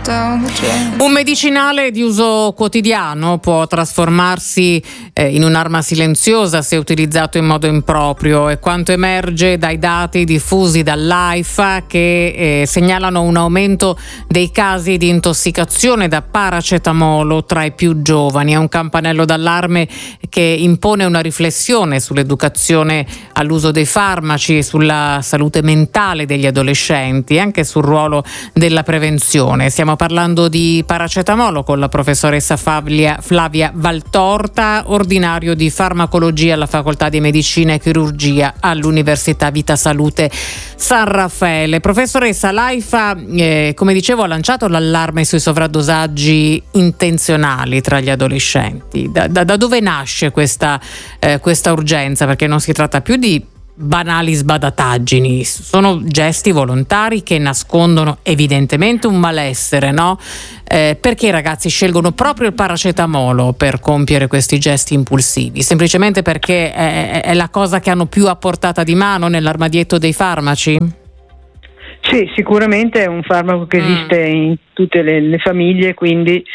Un medicinale di uso quotidiano può trasformarsi in un'arma silenziosa se utilizzato in modo improprio, e quanto emerge dai dati diffusi dall'AIFA che segnalano un aumento dei casi di intossicazione da paracetamolo tra i più giovani. È un campanello d'allarme che impone una riflessione sull'educazione all'uso dei farmaci, sulla salute mentale degli adolescenti e anche sul ruolo della prevenzione. Stiamo parlando di paracetamolo con la professoressa Flavia Valtorta, ordinario di farmacologia alla Facoltà di Medicina e Chirurgia all'Università Vita Salute San Raffaele. Professoressa, l'AIFA, come dicevo, ha lanciato l'allarme sui sovradosaggi intenzionali tra gli adolescenti. Da dove nasce questa urgenza? Perché non si tratta più di banali sbadataggini, sono gesti volontari che nascondono evidentemente un malessere, no? Perché i ragazzi scelgono proprio il paracetamolo per compiere questi gesti impulsivi? Semplicemente perché è la cosa che hanno più a portata di mano nell'armadietto dei farmaci? Sì, sicuramente è un farmaco che esiste in tutte le famiglie, quindi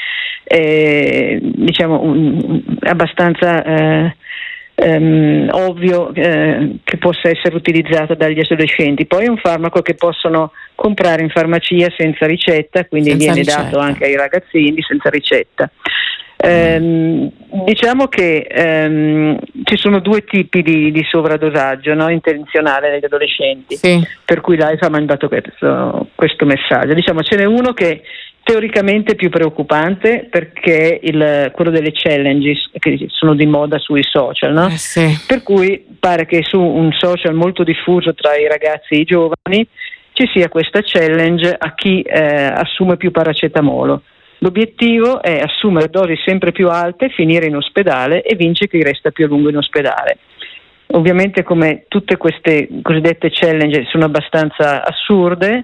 abbastanza ovvio che possa essere utilizzato dagli adolescenti. Poi è un farmaco che possono comprare in farmacia senza ricetta, quindi viene dato anche ai ragazzini senza ricetta. Diciamo che ci sono due tipi di sovradosaggio, no, intenzionale negli adolescenti, sì. Per cui l'AIFA ha mandato questo messaggio. Diciamo, ce n'è uno che teoricamente è più preoccupante, perché quello delle challenges che sono di moda sui social, no? Sì. Per cui pare che su un social molto diffuso tra i ragazzi e i giovani ci sia questa challenge a chi assume più paracetamolo. L'obiettivo è assumere dosi sempre più alte, finire in ospedale e vince chi resta più a lungo in ospedale. Ovviamente, come tutte queste cosiddette challenge sono abbastanza assurde,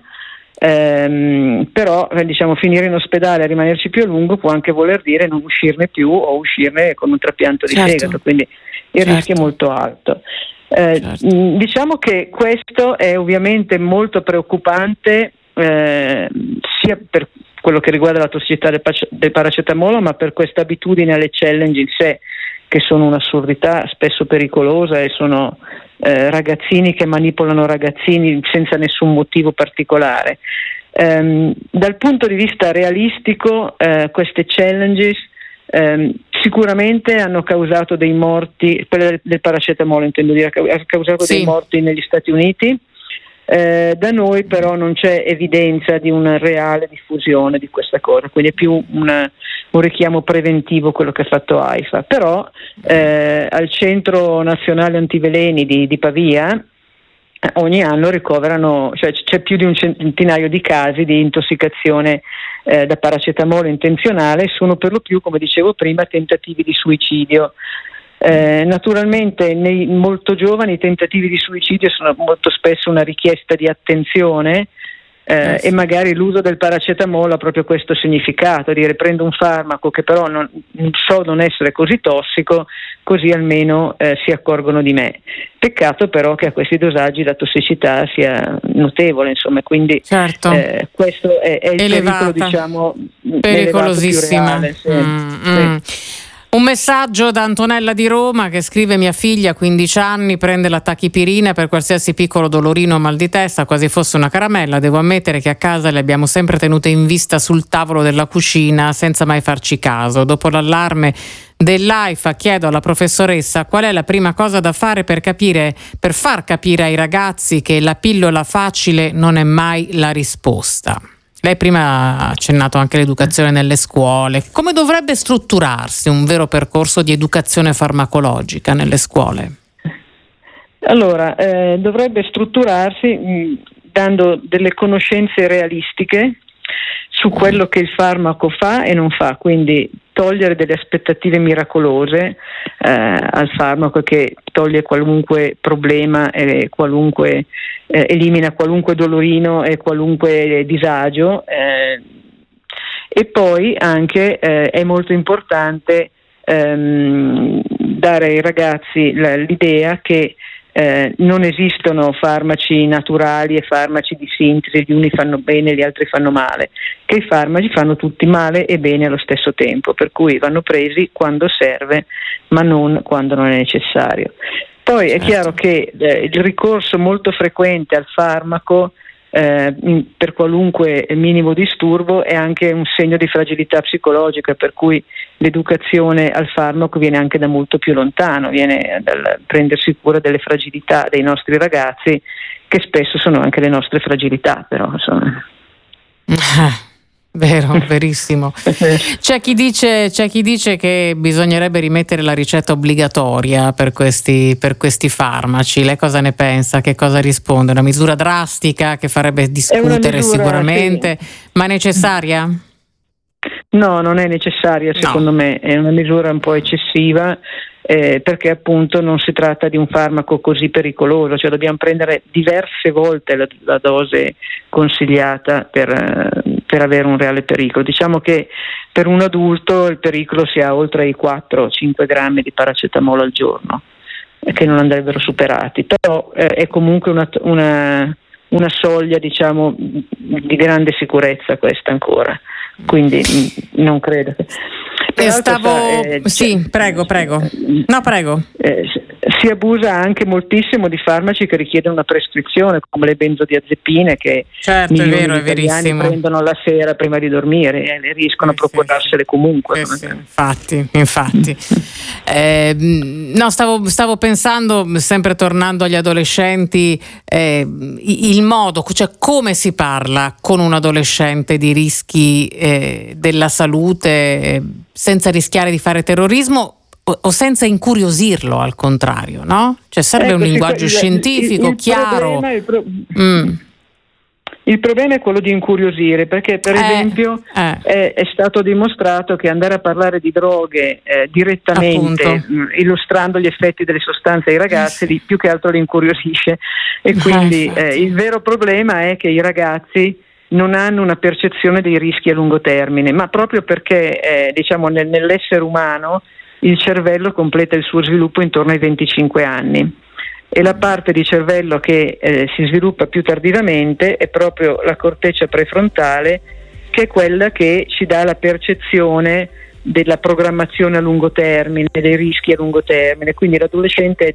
però finire in ospedale e rimanerci più a lungo può anche voler dire non uscirne più o uscirne con un trapianto di fegato, quindi il rischio è molto alto. Diciamo che questo è ovviamente molto preoccupante, sia per quello che riguarda la tossicità del paracetamolo, ma per questa abitudine alle challenge in sé, che sono un'assurdità spesso pericolosa, e sono ragazzini che manipolano ragazzini senza nessun motivo particolare. Dal punto di vista realistico, queste challenges sicuramente hanno causato dei morti, quelle del paracetamolo intendo dire, ha causato dei morti negli Stati Uniti. Da noi però non c'è evidenza di una reale diffusione di questa cosa, quindi è più un richiamo preventivo quello che ha fatto AIFA. Però al Centro Nazionale Antiveleni di Pavia ogni anno ricoverano, cioè c'è più di un centinaio di casi di intossicazione da paracetamolo intenzionale. Sono per lo più, come dicevo prima, tentativi di suicidio. Naturalmente nei molto giovani i tentativi di suicidio sono molto spesso una richiesta di attenzione, e magari l'uso del paracetamolo ha proprio questo significato, dire prendo un farmaco che però non so non essere così tossico, così almeno si accorgono di me. Peccato però che a questi dosaggi la tossicità sia notevole, insomma, quindi questo è il pericolo, diciamo, pericolosissima. Sì. Un messaggio da Antonella di Roma, che scrive: mia figlia, 15 anni, prende la tachipirina per qualsiasi piccolo dolorino o mal di testa, quasi fosse una caramella. Devo ammettere che a casa le abbiamo sempre tenute in vista sul tavolo della cucina senza mai farci caso. Dopo l'allarme dell'AIFA chiedo alla professoressa qual è la prima cosa da fare per far capire ai ragazzi che la pillola facile non è mai la risposta. Lei prima ha accennato anche all'educazione nelle scuole. Come dovrebbe strutturarsi un vero percorso di educazione farmacologica nelle scuole? Allora, dovrebbe strutturarsi dando delle conoscenze realistiche su quello che il farmaco fa e non fa, quindi togliere delle aspettative miracolose al farmaco, che toglie qualunque problema e elimina qualunque dolorino e qualunque disagio, e poi anche è molto importante dare ai ragazzi l'idea che non esistono farmaci naturali e farmaci di sintesi, gli uni fanno bene e gli altri fanno male, che i farmaci fanno tutti male e bene allo stesso tempo, per cui vanno presi quando serve ma non quando non è necessario. Poi è chiaro che il ricorso molto frequente al farmaco per qualunque minimo disturbo è anche un segno di fragilità psicologica, per cui l'educazione al farmaco viene anche da molto più lontano, viene dal prendersi cura delle fragilità dei nostri ragazzi, che spesso sono anche le nostre fragilità, però insomma. Vero, verissimo. C'è chi dice che bisognerebbe rimettere la ricetta obbligatoria per questi farmaci. Lei cosa ne pensa? Che cosa risponde? Una misura drastica che farebbe discutere sicuramente, sì. Ma necessaria? No, non è necessaria, secondo me, è una misura un po' eccessiva, perché appunto non si tratta di un farmaco così pericoloso, cioè dobbiamo prendere diverse volte la dose consigliata per avere un reale pericolo. Diciamo che per un adulto il pericolo si ha oltre i 4-5 grammi di paracetamolo al giorno, che non andrebbero superati, però è comunque una soglia, diciamo, di grande sicurezza questa ancora, quindi non credo che... Sì, prego. No, prego. Si abusa anche moltissimo di farmaci che richiedono una prescrizione, come le benzodiazepine, che milioni di italiani prendono la sera prima di dormire e riescono a procurarsele comunque. Sì, infatti. No, stavo pensando, sempre tornando agli adolescenti, il modo, cioè come si parla con un adolescente di rischi della salute senza rischiare di fare terrorismo o senza incuriosirlo, al contrario, no? Cioè serve un linguaggio scientifico chiaro. Il problema è quello di incuriosire, perché per esempio è stato dimostrato che andare a parlare di droghe direttamente, illustrando gli effetti delle sostanze ai ragazzi, più che altro li incuriosisce, e quindi il vero problema è che i ragazzi non hanno una percezione dei rischi a lungo termine, ma proprio perché diciamo nell'essere umano il cervello completa il suo sviluppo intorno ai 25 anni e la parte di cervello che si sviluppa più tardivamente è proprio la corteccia prefrontale, che è quella che ci dà la percezione della programmazione a lungo termine, dei rischi a lungo termine. Quindi l'adolescente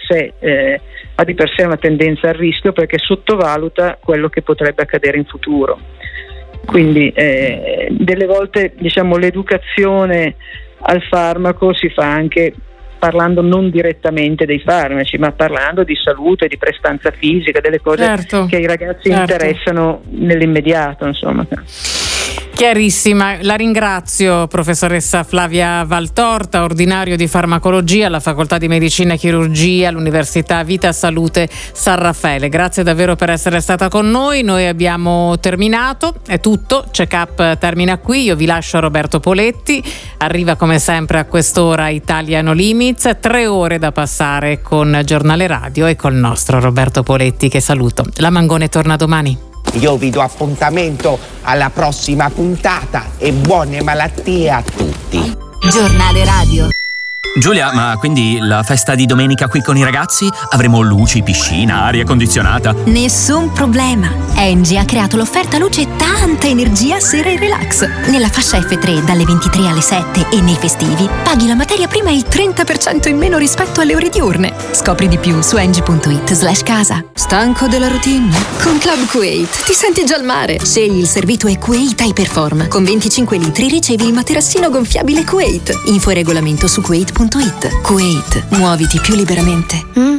ha di per sé una tendenza al rischio, perché sottovaluta quello che potrebbe accadere in futuro. Quindi delle volte, diciamo, l'educazione al farmaco si fa anche parlando non direttamente dei farmaci, ma parlando di salute, di prestanza fisica, delle cose che ai ragazzi interessano nell'immediato, insomma. Chiarissima, la ringrazio, professoressa Flavia Valtorta, ordinario di farmacologia alla Facoltà di Medicina e Chirurgia all'Università Vita Salute San Raffaele. Grazie davvero per essere stata con noi. Noi abbiamo terminato, è tutto, Check Up termina qui, io vi lascio a Roberto Poletti, arriva come sempre a quest'ora Italia No Limits, 3 ore da passare con Giornale Radio e col nostro Roberto Poletti, che saluto. La Mangone torna domani. Io vi do appuntamento alla prossima puntata e buone malattie a tutti. Giornale Radio. Giulia, ma quindi la festa di domenica qui con i ragazzi? Avremo luci, piscina, aria condizionata? Nessun problema. Engie ha creato l'offerta luce e tanta energia sera e relax. Nella fascia F3 dalle 23 alle 7 e nei festivi paghi la materia prima il 30% in meno rispetto alle ore diurne. Scopri di più su engie.it/casa. Stanco della routine? Con Club Kuwait ti senti già al mare. Scegli il servito e Kuwait Hyperform. Con 25 litri ricevi il materassino gonfiabile Kuwait. Info e regolamento su Kuwait.it. Kuwait, muoviti più liberamente.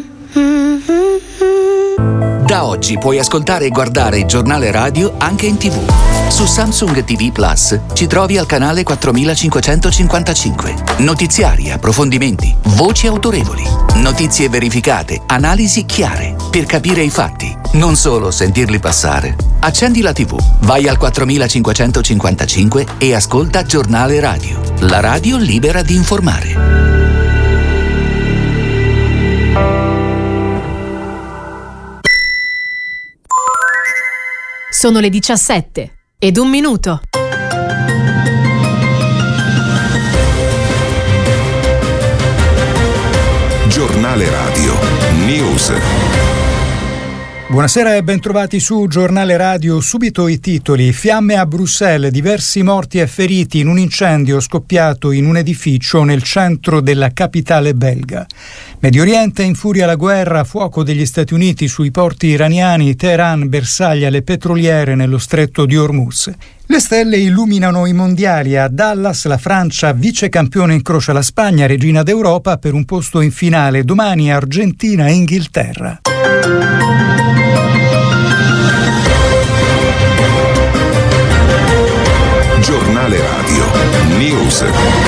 Da oggi puoi ascoltare e guardare il Giornale Radio anche in TV. Su Samsung TV Plus ci trovi al canale 4555. Notiziari, approfondimenti, voci autorevoli, notizie verificate, analisi chiare, per capire i fatti, non solo sentirli passare. Accendi la TV, vai al 4555 e ascolta Giornale Radio, la radio libera di informare. Sono le 17:01. Giornale Radio. News. Buonasera e bentrovati su Giornale Radio. Subito i titoli. Fiamme a Bruxelles, diversi morti e feriti in un incendio scoppiato in un edificio nel centro della capitale belga. Medio Oriente infuria la guerra, fuoco degli Stati Uniti sui porti iraniani, Teheran bersaglia le petroliere nello stretto di Hormuz. Le stelle illuminano i mondiali. A Dallas la Francia, vice campione, incrocia la Spagna, regina d'Europa, per un posto in finale. Domani Argentina e Inghilterra. Giornale Radio News.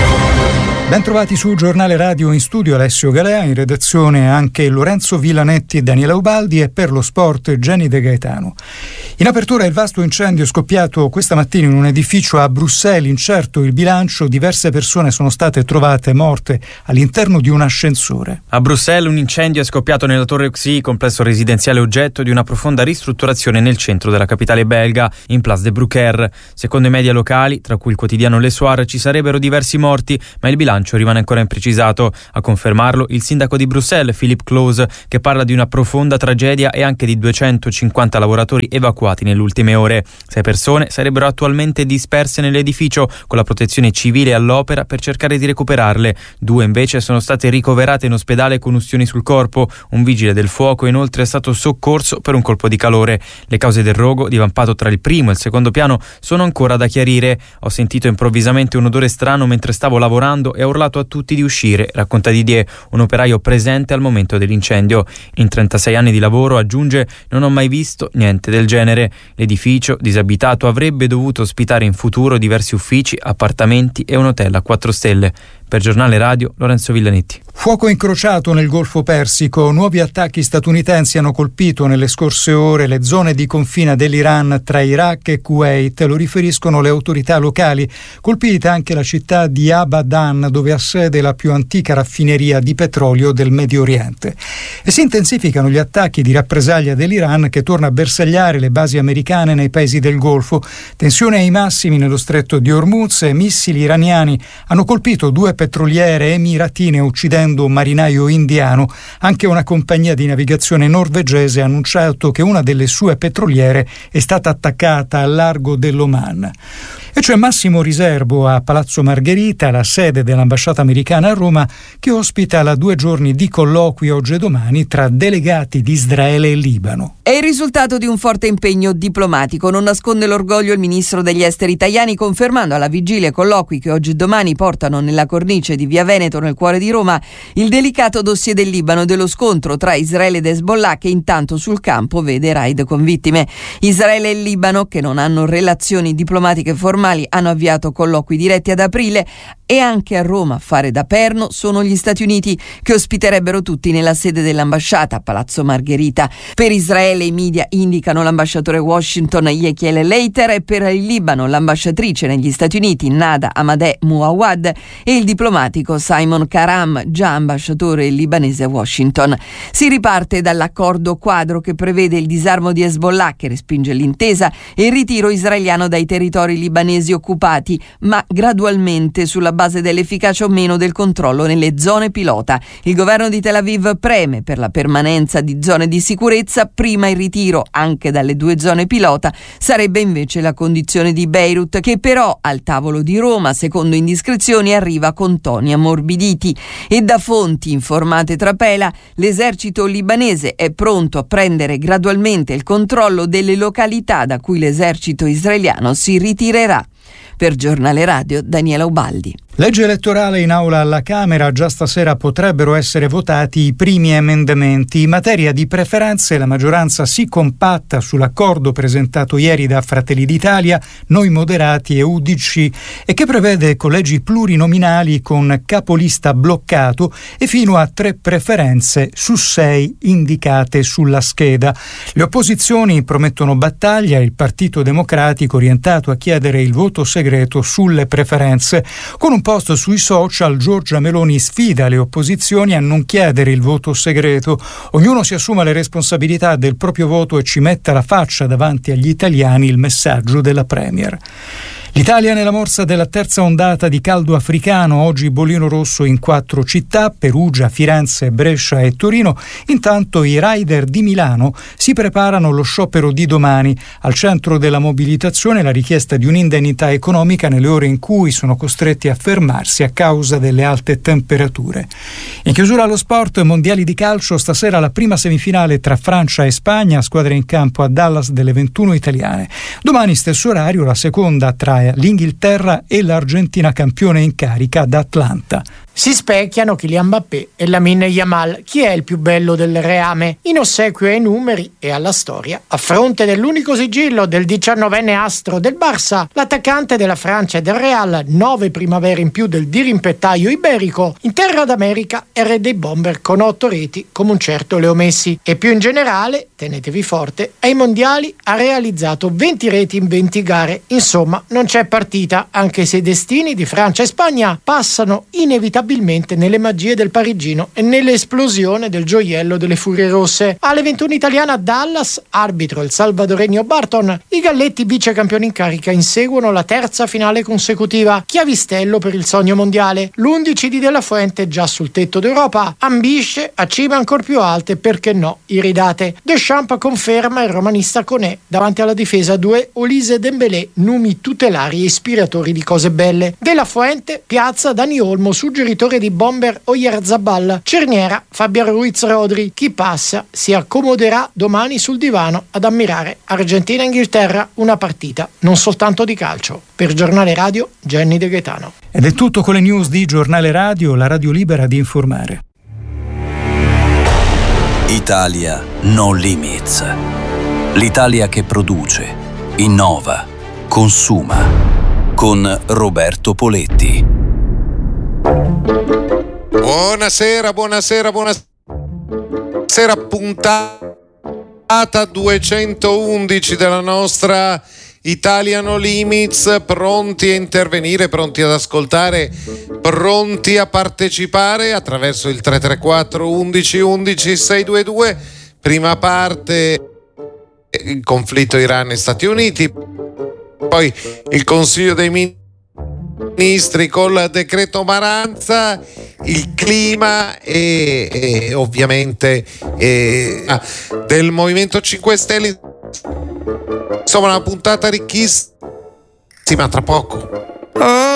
Ben trovati su Giornale Radio, in studio Alessio Galea, in redazione anche Lorenzo Villanetti e Daniela Ubaldi, e per lo sport Jenny De Gaetano. In apertura il vasto incendio scoppiato questa mattina in un edificio a Bruxelles, incerto il bilancio, diverse persone sono state trovate morte all'interno di un ascensore. A Bruxelles un incendio è scoppiato nella Torre Xi, complesso residenziale oggetto di una profonda ristrutturazione nel centro della capitale belga, in Place de Brucker. Secondo i media locali, tra cui il quotidiano Le Soir, ci sarebbero diversi morti, ma il bilancio rimane ancora imprecisato. A confermarlo il sindaco di Bruxelles, Philippe Close, che parla di una profonda tragedia e anche di 250 lavoratori evacuati nelle ultime ore. 6 persone sarebbero attualmente disperse nell'edificio, con la protezione civile all'opera per cercare di recuperarle. 2 invece sono state ricoverate in ospedale con ustioni sul corpo. Un vigile del fuoco inoltre è stato soccorso per un colpo di calore. Le cause del rogo, divampato tra il primo e il secondo piano, sono ancora da chiarire. Ho sentito improvvisamente un odore strano mentre stavo lavorando e ho urlato a tutti di uscire, racconta Didier, un operaio presente al momento dell'incendio. In 36 anni di lavoro, aggiunge, non ho mai visto niente del genere. L'edificio, disabitato, avrebbe dovuto ospitare in futuro diversi uffici, appartamenti e un hotel a 4 stelle. Per Giornale Radio, Lorenzo Villanetti. Fuoco incrociato nel Golfo Persico. Nuovi attacchi statunitensi hanno colpito nelle scorse ore le zone di confine dell'Iran tra Iraq e Kuwait. Lo riferiscono le autorità locali. Colpita anche la città di Abadan, dove ha sede la più antica raffineria di petrolio del Medio Oriente. E si intensificano gli attacchi di rappresaglia dell'Iran, che torna a bersagliare le basi americane nei paesi del Golfo. Tensione ai massimi nello stretto di Hormuz. Missili iraniani hanno colpito 2 petroliere emiratine, uccidendo un marinaio indiano. Anche una compagnia di navigazione norvegese ha annunciato che una delle sue petroliere è stata attaccata al largo dell'Oman. E c'è massimo riservo a Palazzo Margherita, la sede dell'ambasciata americana a Roma, che ospita la 2 giorni di colloqui oggi e domani tra delegati di Israele e Libano. È il risultato di un forte impegno diplomatico, non nasconde l'orgoglio il ministro degli esteri Tajani, confermando alla vigilia colloqui che oggi e domani portano nella cornice di Via Veneto, nel cuore di Roma, il delicato dossier del Libano e dello scontro tra Israele ed Hezbollah, che intanto sul campo vede raid con vittime. Israele e il Libano, che non hanno relazioni diplomatiche formali, hanno avviato colloqui diretti ad aprile, e anche a Roma a fare da perno sono gli Stati Uniti, che ospiterebbero tutti nella sede dell'ambasciata a Palazzo Margherita. Per Israele i media indicano l'ambasciatore Washington Yechiel Leiter, e per il Libano l'ambasciatrice negli Stati Uniti Nada Amadeh Mouawad e il diplomatico Simon Karam, già ambasciatore libanese a Washington. Si riparte dall'accordo quadro che prevede il disarmo di Hezbollah, che respinge l'intesa, e il ritiro israeliano dai territori libanesi occupati, ma gradualmente sulla base dell'efficacia o meno del controllo nelle zone pilota. Il governo di Tel Aviv preme per la permanenza di zone di sicurezza, prima il ritiro anche dalle 2 zone pilota sarebbe invece la condizione di Beirut, che però al tavolo di Roma, secondo indiscrezioni, arriva con toni ammorbiditi. E da fonti informate trapela, l'esercito libanese è pronto a prendere gradualmente il controllo delle località da cui l'esercito israeliano si ritirerà. Per Giornale Radio, Daniela Ubaldi. Legge elettorale in aula alla Camera. Già stasera potrebbero essere votati i primi emendamenti. In materia di preferenze la maggioranza si compatta sull'accordo presentato ieri da Fratelli d'Italia, Noi Moderati e UDC, e che prevede collegi plurinominali con capolista bloccato e fino a 3 preferenze su 6 indicate sulla scheda. Le opposizioni promettono battaglia. Il Partito Democratico orientato a chiedere il voto segreto sulle preferenze. Con un post sui social, Giorgia Meloni sfida le opposizioni a non chiedere il voto segreto. Ognuno si assuma le responsabilità del proprio voto e ci metta la faccia davanti agli italiani, il messaggio della Premier. L'Italia nella morsa della terza ondata di caldo africano, oggi bollino rosso in 4 città, Perugia, Firenze, Brescia e Torino. Intanto i rider di Milano si preparano allo sciopero di domani. Al centro della mobilitazione la richiesta di un'indennità economica nelle ore in cui sono costretti a fermarsi a causa delle alte temperature. In chiusura allo sport, mondiali di calcio, stasera la prima semifinale tra Francia e Spagna, squadre in campo a Dallas delle 21 italiane. Domani stesso orario la seconda tra l'Inghilterra e l'Argentina campione in carica ad Atlanta. Si specchiano Kylian Mbappé e Lamine Yamal. Chi è il più bello del reame? In ossequio ai numeri e alla storia, a fronte dell'unico sigillo del 19enne astro del Barça, l'attaccante della Francia e del Real, 9 primavere in più del dirimpettaio iberico, in terra d'America è re dei bomber con 8 reti come un certo Leo Messi. E più in generale, tenetevi forte, ai mondiali ha realizzato 20 reti in 20 gare. Insomma, non c'è partita, anche se i destini di Francia e Spagna passano inevitabilmente nelle magie del parigino e nell'esplosione del gioiello delle Furie Rosse. Alle 21 italiane a Dallas, arbitro il salvadoregno Barton, i galletti vicecampioni in carica inseguono la terza finale consecutiva, chiavistello per il sogno mondiale. L'11 di De La Fuente, già sul tetto d'Europa, ambisce a cime ancor più alte, perché no, iridate. Deschamps conferma il romanista Koné davanti alla difesa 2 Olise e Dembélé, numi tutelari e ispiratori di cose belle. De La Fuente piazza Dani Olmo, suggeritore di bomber Oyarzabal, cerniera Fabian Ruiz Rodri. Chi passa si accomoderà domani sul divano ad ammirare Argentina-Inghilterra, una partita non soltanto di calcio. Per Giornale Radio, Jenny De Gaetano. Ed è tutto con le news di Giornale Radio, la radio libera di informare. Italia No Limits. L'Italia che produce, innova, consuma. Con Roberto Poletti. Buonasera, puntata 211 della nostra Italia No Limits, pronti a intervenire, pronti ad ascoltare, pronti a partecipare attraverso il 334 11 11 622. Prima parte, il conflitto Iran e Stati Uniti, poi il Consiglio dei Ministri col decreto Maranza, il clima e ovviamente del Movimento 5 Stelle. Insomma, una puntata ricchissima, tra poco.